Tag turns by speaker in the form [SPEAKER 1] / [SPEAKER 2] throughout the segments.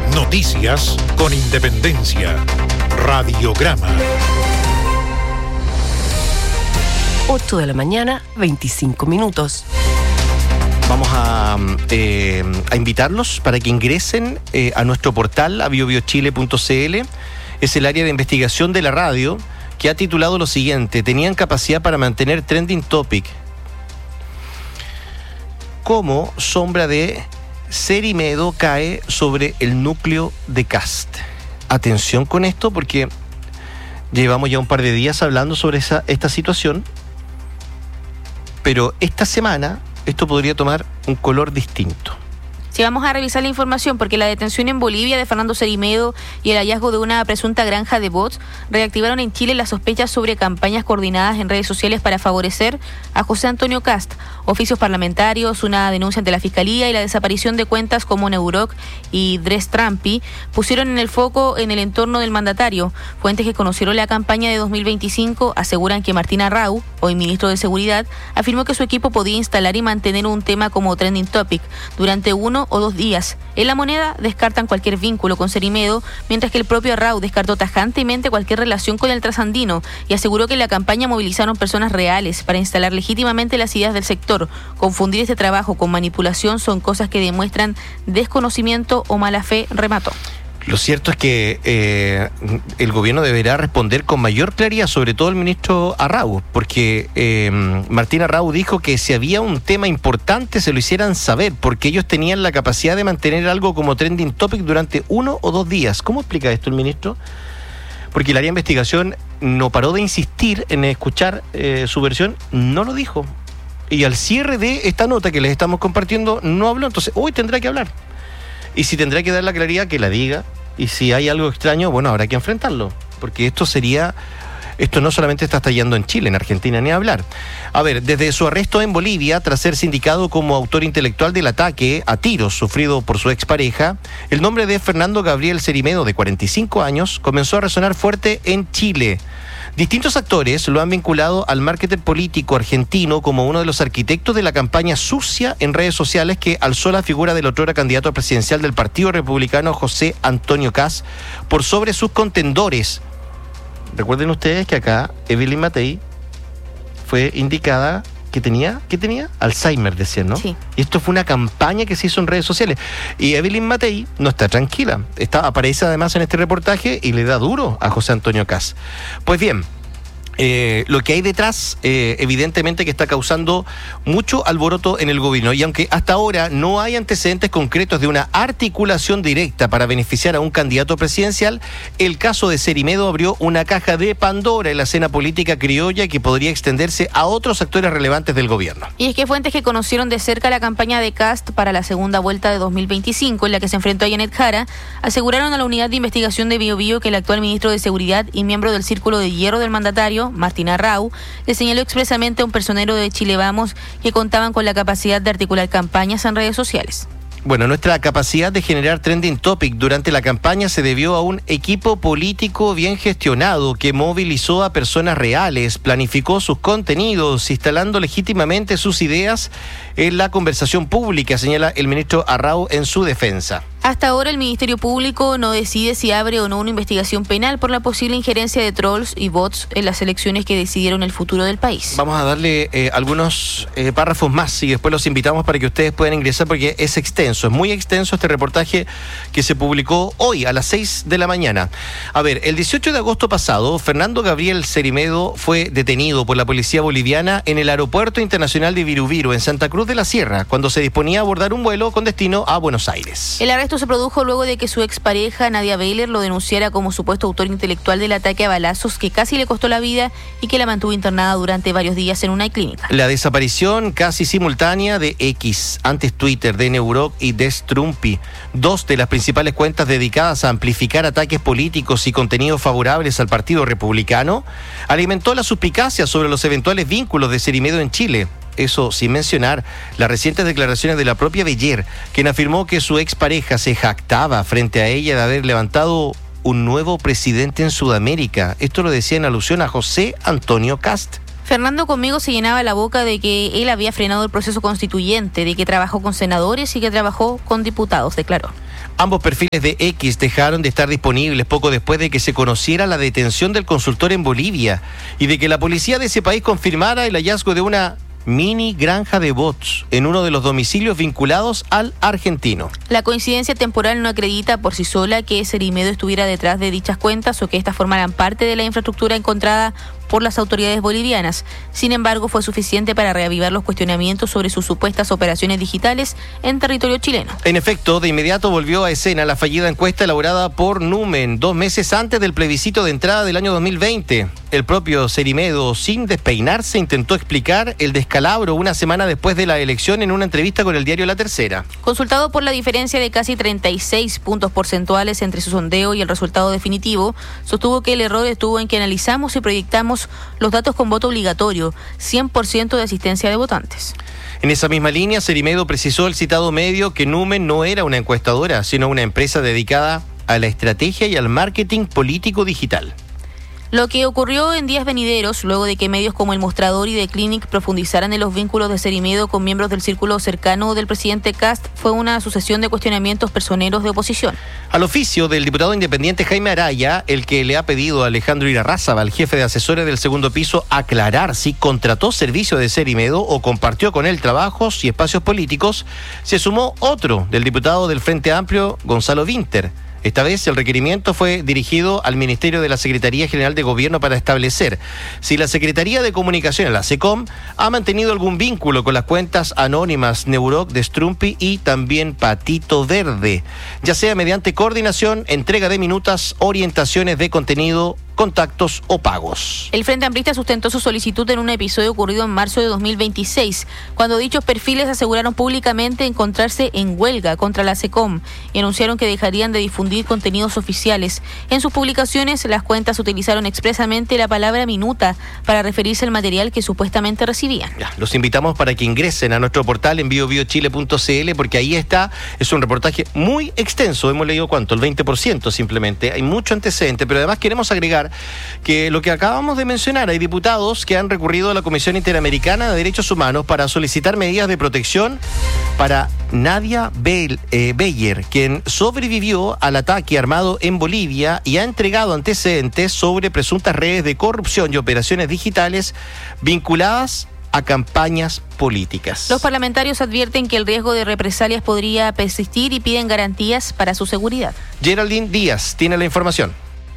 [SPEAKER 1] Noticias con independencia. Radiograma.
[SPEAKER 2] 8 de la mañana, 25 minutos.
[SPEAKER 3] Vamos a invitarlos para que ingresen a nuestro portal, a biobiochile.cl. Es el área de investigación de la radio que ha titulado lo siguiente: tenían capacidad para mantener trending topic. ¿Cómo sombra de Cerimedo cae sobre el núcleo de Kast? Atención con esto, porque llevamos ya un par de días hablando sobre esta situación, pero esta semana esto podría tomar un color distinto.
[SPEAKER 4] Sí, vamos a revisar la información porque la detención en Bolivia de Fernando Cerimedo y el hallazgo de una presunta granja de bots reactivaron en Chile las sospechas sobre campañas coordinadas en redes sociales para favorecer a José Antonio Kast, oficios parlamentarios, una denuncia ante la Fiscalía y la desaparición de cuentas como Neuroc y Dres Trampi pusieron en el foco en el entorno del mandatario. Fuentes que conocieron la campaña de 2025 aseguran que Martín Arrau, hoy ministro de Seguridad, afirmó que su equipo podía instalar y mantener un tema como trending topic durante 1 o 2 días. En La Moneda descartan cualquier vínculo con Cerimedo, mientras que el propio Arrau descartó tajantemente cualquier relación con el trasandino y aseguró que en la campaña movilizaron personas reales para instalar legítimamente las ideas del sector. Confundir este trabajo con manipulación son cosas que demuestran desconocimiento o mala fe, remató.
[SPEAKER 3] Lo cierto es que el gobierno deberá responder con mayor claridad, sobre todo el ministro Arrau, porque Martín Arrau dijo que si había un tema importante se lo hicieran saber, porque ellos tenían la capacidad de mantener algo como trending topic durante 1 o 2 días. ¿Cómo explica esto el ministro? Porque el área de investigación no paró de insistir en escuchar su versión, no lo dijo. Y al cierre de esta nota que les estamos compartiendo, no habló. Entonces, hoy tendrá que hablar. Y si tendrá que dar la claridad, que la diga. Y si hay algo extraño, bueno, habrá que enfrentarlo. Porque esto no solamente está estallando en Chile, en Argentina ni hablar. A ver, desde su arresto en Bolivia, tras ser sindicado como autor intelectual del ataque a tiros sufrido por su expareja, el nombre de Fernando Gabriel Cerimedo, de 45 años, comenzó a resonar fuerte en Chile. Distintos actores lo han vinculado al marketing político argentino como uno de los arquitectos de la campaña sucia en redes sociales que alzó la figura del otrora candidato presidencial del Partido Republicano, José Antonio Kast, por sobre sus contendores. Recuerden ustedes que acá Evelyn Matei fue indicada que tenía Alzheimer, decían, ¿no?
[SPEAKER 4] Sí.
[SPEAKER 3] Y esto fue una campaña que se hizo en redes sociales. Y Evelyn Matei no está tranquila. Aparece además en este reportaje y le da duro a José Antonio Kast. Pues bien, lo que hay detrás, evidentemente que está causando mucho alboroto en el gobierno, y aunque hasta ahora no hay antecedentes concretos de una articulación directa para beneficiar a un candidato presidencial, el caso de Cerimedo abrió una caja de Pandora en la escena política criolla que podría extenderse a otros actores relevantes del gobierno.
[SPEAKER 4] Y es que fuentes que conocieron de cerca la campaña de Kast para la segunda vuelta de 2025, en la que se enfrentó a Janet Jara, aseguraron a la unidad de investigación de BioBio que el actual ministro de Seguridad y miembro del Círculo de Hierro del mandatario, Martín Arrau, le señaló expresamente a un personero de Chile Vamos que contaban con la capacidad de articular campañas en redes sociales.
[SPEAKER 3] Bueno, nuestra capacidad de generar trending topic durante la campaña se debió a un equipo político bien gestionado que movilizó a personas reales, planificó sus contenidos, instalando legítimamente sus ideas en la conversación pública, señala el ministro Arrau en su defensa.
[SPEAKER 4] Hasta ahora el Ministerio Público no decide si abre o no una investigación penal por la posible injerencia de trolls y bots en las elecciones que decidieron el futuro del país.
[SPEAKER 3] Vamos a darle algunos párrafos más y después los invitamos para que ustedes puedan ingresar porque es extenso, es muy extenso este reportaje que se publicó hoy a las 6 de la mañana. A ver, el 18 de agosto pasado, Fernando Gabriel Cerimedo fue detenido por la policía boliviana en el aeropuerto internacional de Virubiru, en Santa Cruz de la Sierra, cuando se disponía a abordar un vuelo con destino a Buenos Aires.
[SPEAKER 4] El arresto se produjo luego de que su expareja, Nadia Beiler, lo denunciara como supuesto autor intelectual del ataque a balazos que casi le costó la vida y que la mantuvo internada durante varios días en una clínica.
[SPEAKER 3] La desaparición casi simultánea de X, antes Twitter, de Neuroc y Dres Trampi, dos de las principales cuentas dedicadas a amplificar ataques políticos y contenidos favorables al Partido Republicano, alimentó la suspicacia sobre los eventuales vínculos de Cerimedo en Chile. Eso sin mencionar las recientes declaraciones de la propia Beiler, quien afirmó que su expareja se jactaba frente a ella de haber levantado un nuevo presidente en Sudamérica. Esto lo decía en alusión a José Antonio Kast.
[SPEAKER 4] Fernando conmigo se llenaba la boca de que él había frenado el proceso constituyente, de que trabajó con senadores y que trabajó con diputados, declaró.
[SPEAKER 3] Ambos perfiles de X dejaron de estar disponibles poco después de que se conociera la detención del consultor en Bolivia y de que la policía de ese país confirmara el hallazgo de una mini granja de bots en uno de los domicilios vinculados al argentino.
[SPEAKER 4] La coincidencia temporal no acredita por sí sola que Cerimedo estuviera detrás de dichas cuentas o que éstas formaran parte de la infraestructura encontrada por las autoridades bolivianas. Sin embargo, fue suficiente para reavivar los cuestionamientos sobre sus supuestas operaciones digitales en territorio chileno.
[SPEAKER 3] En efecto, de inmediato volvió a escena la fallida encuesta elaborada por Numen 2 meses antes del plebiscito de entrada del año 2020. El propio Cerimedo, sin despeinarse, intentó explicar el descalabro una semana después de la elección en una entrevista con el diario La Tercera.
[SPEAKER 4] Consultado por la diferencia de casi 36 puntos porcentuales entre su sondeo y el resultado definitivo, sostuvo que el error estuvo en que analizamos y proyectamos los datos con voto obligatorio, 100% de asistencia de votantes.
[SPEAKER 3] En esa misma línea, Cerimedo precisó al citado medio que Numen no era una encuestadora, sino una empresa dedicada a la estrategia y al marketing político digital.
[SPEAKER 4] Lo que ocurrió en días venideros, luego de que medios como El Mostrador y The Clinic profundizaran en los vínculos de Cerimedo con miembros del círculo cercano del presidente Kast, fue una sucesión de cuestionamientos personeros de oposición.
[SPEAKER 3] Al oficio del diputado independiente Jaime Araya, el que le ha pedido a Alejandro Irarrázaval, jefe de asesores del segundo piso, aclarar si contrató servicio de Cerimedo o compartió con él trabajos y espacios políticos, se sumó otro del diputado del Frente Amplio, Gonzalo Vinter. Esta vez el requerimiento fue dirigido al Ministerio de la Secretaría General de Gobierno para establecer si la Secretaría de Comunicaciones, la SECOM, ha mantenido algún vínculo con las cuentas anónimas Neuroc de Strumpi y también Patito Verde, ya sea mediante coordinación, entrega de minutas, orientaciones de contenido, contactos o pagos.
[SPEAKER 4] El Frente Amplista sustentó su solicitud en un episodio ocurrido en marzo de 2026, cuando dichos perfiles aseguraron públicamente encontrarse en huelga contra la SECOM y anunciaron que dejarían de difundir contenidos oficiales. En sus publicaciones, las cuentas utilizaron expresamente la palabra minuta para referirse al material que supuestamente recibían.
[SPEAKER 3] Ya, los invitamos para que ingresen a nuestro portal en biobiochile.cl porque ahí está, es un reportaje muy extenso, hemos leído ¿cuánto? El 20% simplemente, hay mucho antecedente, pero además queremos agregar que lo que acabamos de mencionar, hay diputados que han recurrido a la Comisión Interamericana de Derechos Humanos para solicitar medidas de protección para Nadia Beyer, quien sobrevivió al ataque armado en Bolivia y ha entregado antecedentes sobre presuntas redes de corrupción y operaciones digitales vinculadas a campañas políticas.
[SPEAKER 4] Los parlamentarios advierten que el riesgo de represalias podría persistir y piden garantías para su seguridad.
[SPEAKER 3] Geraldine Díaz tiene la información.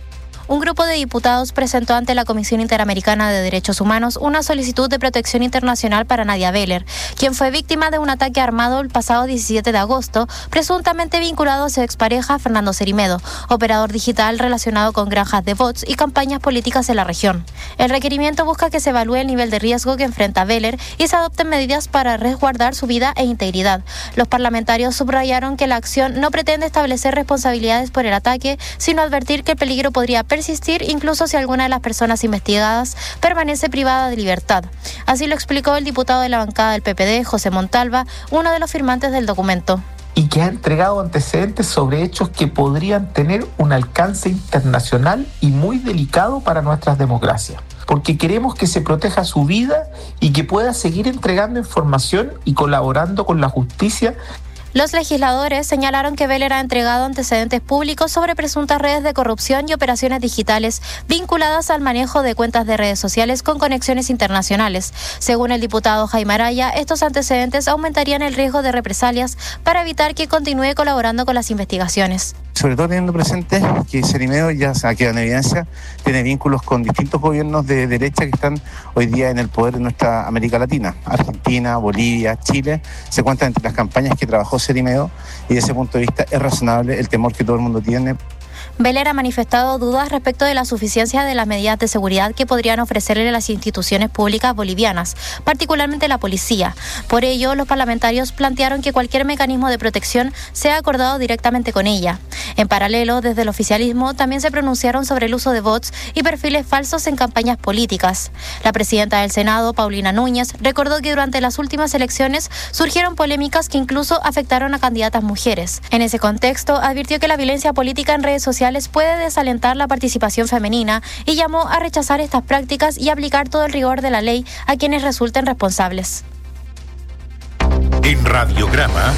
[SPEAKER 5] Un grupo de diputados presentó ante la Comisión Interamericana de Derechos Humanos una solicitud de protección internacional para Nadia Beller, quien fue víctima de un ataque armado el pasado 17 de agosto, presuntamente vinculado a su expareja Fernando Cerimedo, operador digital relacionado con granjas de bots y campañas políticas en la región. El requerimiento busca que se evalúe el nivel de riesgo que enfrenta Beller y se adopten medidas para resguardar su vida e integridad. Los parlamentarios subrayaron que la acción no pretende establecer responsabilidades por el ataque, sino advertir que el peligro podría persistir incluso si alguna de las personas investigadas permanece privada de libertad. Así lo explicó el diputado de la bancada del PPD, José Montalva, uno de los firmantes del documento.
[SPEAKER 6] Y que ha entregado antecedentes sobre hechos que podrían tener un alcance internacional y muy delicado para nuestras democracias. Porque queremos que se proteja su vida y que pueda seguir entregando información y colaborando con la justicia.
[SPEAKER 5] Los legisladores señalaron que Beller ha entregado antecedentes públicos sobre presuntas redes de corrupción y operaciones digitales vinculadas al manejo de cuentas de redes sociales con conexiones internacionales. Según el diputado Jaime Araya, estos antecedentes aumentarían el riesgo de represalias para evitar que continúe colaborando con las investigaciones.
[SPEAKER 7] Sobre todo teniendo presente que Cerimedo ya se ha quedado en evidencia, tiene vínculos con distintos gobiernos de derecha que están hoy día en el poder de nuestra América Latina. Argentina, Bolivia, Chile, se cuentan entre las campañas que trabajó Cerimedo y desde ese punto de vista es razonable el temor que todo el mundo tiene.
[SPEAKER 5] Beller ha manifestado dudas respecto de la suficiencia de las medidas de seguridad que podrían ofrecerle las instituciones públicas bolivianas, particularmente la policía. Por ello, los parlamentarios plantearon que cualquier mecanismo de protección sea acordado directamente con ella. En paralelo, desde el oficialismo también se pronunciaron sobre el uso de bots y perfiles falsos en campañas políticas. La presidenta del Senado, Paulina Núñez, recordó que durante las últimas elecciones surgieron polémicas que incluso afectaron a candidatas mujeres. En ese contexto, advirtió que la violencia política en redes sociales puede desalentar la participación femenina y llamó a rechazar estas prácticas y aplicar todo el rigor de la ley a quienes resulten responsables.
[SPEAKER 1] En Radiograma,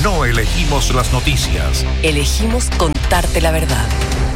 [SPEAKER 1] no elegimos las noticias.
[SPEAKER 2] Elegimos contarte la verdad.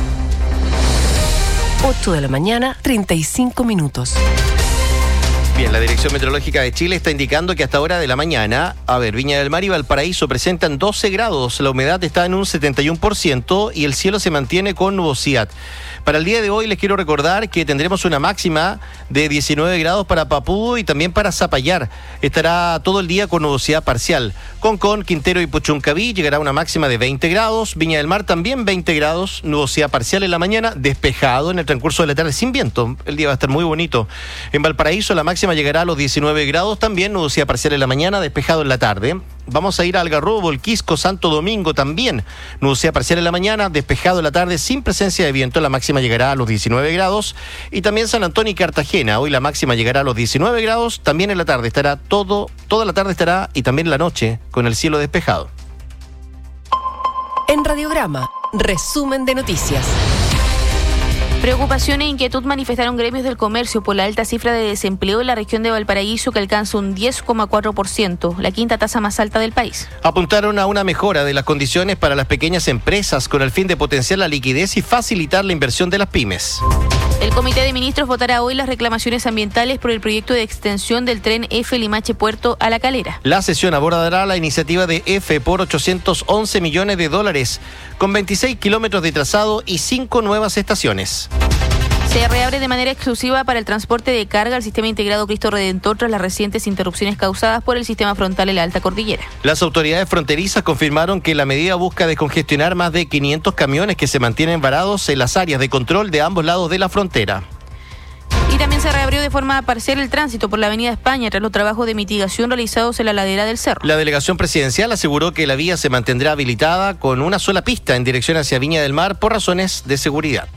[SPEAKER 2] 8 de la mañana, 35 minutos.
[SPEAKER 3] Bien, la Dirección Meteorológica de Chile está indicando que hasta hora de la mañana, Viña del Mar y Valparaíso presentan 12 grados, la humedad está en un 71% y el cielo se mantiene con nubosidad. Para el día de hoy les quiero recordar que tendremos una máxima de 19 grados para Papúa y también para Zapallar. Estará todo el día con nubosidad parcial. Concón, Quintero y Puchuncaví llegará una máxima de 20 grados. Viña del Mar también 20 grados, nubosidad parcial en la mañana, despejado en el transcurso de la tarde sin viento. El día va a estar muy bonito. En Valparaíso la máxima llegará a los 19 grados, también nubosidad parcial en la mañana, despejado en la tarde. Vamos a ir a Algarrobo, El Quisco, Santo Domingo también. Nubosidad parcial en la mañana, despejado en la tarde, sin presencia de viento. La máxima llegará a los 19 grados. Y también San Antonio y Cartagena. Hoy la máxima llegará a los 19 grados. También en la tarde estará toda la tarde estará y también en la noche con el cielo despejado.
[SPEAKER 2] En Radiograma, resumen de noticias.
[SPEAKER 4] Preocupación e inquietud manifestaron gremios del comercio por la alta cifra de desempleo en la región de Valparaíso, que alcanza un 10,4%, la quinta tasa más alta del país.
[SPEAKER 3] Apuntaron a una mejora de las condiciones para las pequeñas empresas con el fin de potenciar la liquidez y facilitar la inversión de las pymes.
[SPEAKER 4] El Comité de Ministros votará hoy las reclamaciones ambientales por el proyecto de extensión del tren F Limache Puerto a La Calera.
[SPEAKER 3] La sesión abordará la iniciativa de F por $811 millones, con 26 kilómetros de trazado y 5 nuevas estaciones.
[SPEAKER 4] Se reabre de manera exclusiva para el transporte de carga el sistema integrado Cristo Redentor tras las recientes interrupciones causadas por el sistema frontal en la alta cordillera.
[SPEAKER 3] Las autoridades fronterizas confirmaron que la medida busca descongestionar más de 500 camiones que se mantienen varados en las áreas de control de ambos lados de la frontera.
[SPEAKER 4] Y también se reabrió de forma parcial el tránsito por la Avenida España tras los trabajos de mitigación realizados en la ladera del cerro.
[SPEAKER 3] La delegación presidencial aseguró que la vía se mantendrá habilitada con una sola pista en dirección hacia Viña del Mar por razones de seguridad.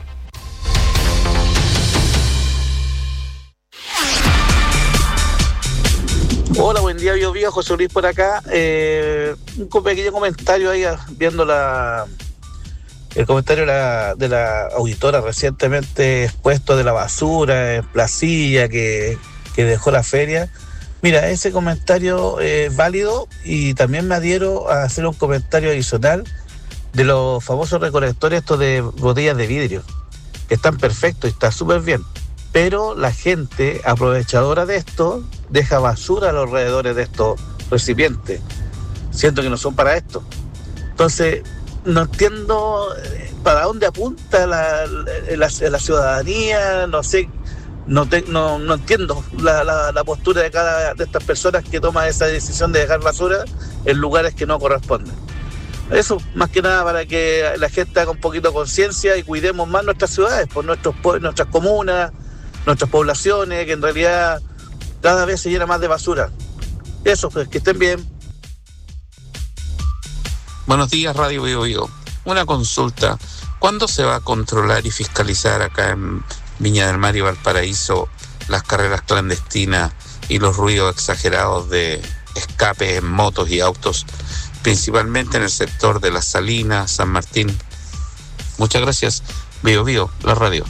[SPEAKER 8] Hola, buen día, Bio, José Luis por acá. Un pequeño comentario ahí, viendo el comentario de la auditora recientemente expuesto de la basura en Placilla que dejó la feria. Mira, ese comentario es válido y también me adhiero a hacer un comentario adicional de los famosos recolectores estos de botellas de vidrio, que están perfectos y está súper bien. Pero la gente aprovechadora de esto deja basura a los alrededores de estos recipientes, siento que no son para esto. Entonces, no entiendo para dónde apunta la ciudadanía, no sé, no entiendo la postura de cada de estas personas que toman esa decisión de dejar basura en lugares que no corresponden. Eso, más que nada, para que la gente haga un poquito de conciencia y cuidemos más nuestras ciudades, por nuestras comunas, nuestras poblaciones, que en realidad cada vez se llena más de basura. Eso, pues, que estén bien.
[SPEAKER 9] Buenos días, Radio Bio Bio. Una consulta. ¿Cuándo se va a controlar y fiscalizar acá en Viña del Mar y Valparaíso las carreras clandestinas y los ruidos exagerados de escape en motos y autos, principalmente en el sector de Las Salinas, San Martín? Muchas gracias. Bio Bio, la radio.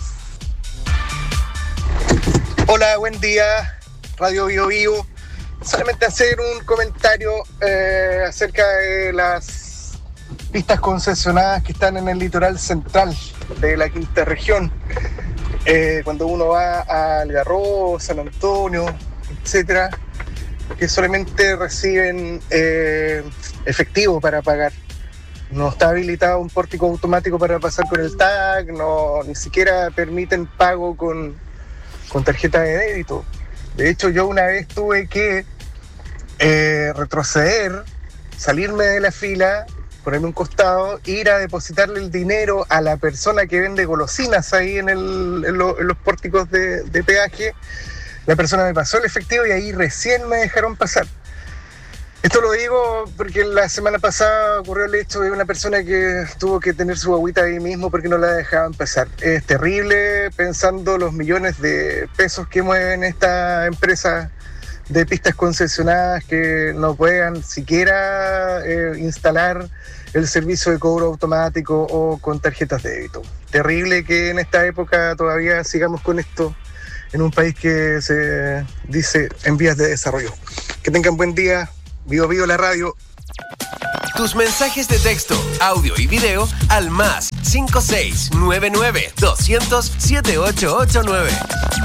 [SPEAKER 10] Hola, buen día, Radio Bio Bio. Solamente hacer un comentario acerca de las pistas concesionadas que están en el litoral central de la quinta región. Cuando uno va a Algarrobo, San Antonio, etcétera, que solamente reciben efectivo para pagar. No está habilitado un pórtico automático para pasar con el tag, ni siquiera permiten pago con tarjeta de débito. De hecho, yo una vez tuve que retroceder, salirme de la fila, ponerme un costado, ir a depositarle el dinero a la persona que vende golosinas ahí en los pórticos de peaje. La persona me pasó el efectivo y ahí recién me dejaron pasar. Esto lo digo porque la semana pasada ocurrió el hecho de una persona que tuvo que tener su agüita ahí mismo porque no la dejaban pasar. Es terrible pensando los millones de pesos que mueven esta empresa de pistas concesionadas que no puedan siquiera instalar el servicio de cobro automático o con tarjetas de débito. Terrible que en esta época todavía sigamos con esto en un país que se dice en vías de desarrollo. Que tengan buen día. Bio Bio la radio.
[SPEAKER 11] tus mensajes de texto, audio y video al más 5699 200 7889.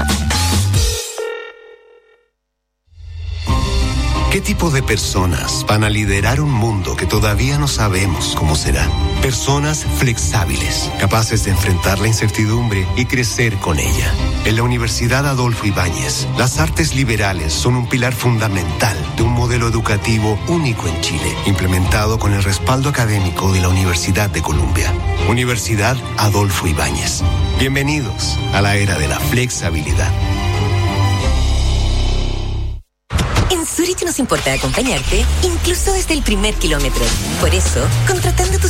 [SPEAKER 12] ¿Qué tipo de personas van a liderar un mundo que todavía no sabemos cómo será? Personas flexibles, capaces de enfrentar la incertidumbre y crecer con ella. En la Universidad Adolfo Ibáñez, las artes liberales son un pilar fundamental de un modelo educativo único en Chile, implementado con el respaldo académico de la Universidad de Columbia. Universidad Adolfo Ibáñez. Bienvenidos a la era de la flexibilidad.
[SPEAKER 13] En Zurich nos importa acompañarte, incluso desde el primer kilómetro. Por eso, contratando tus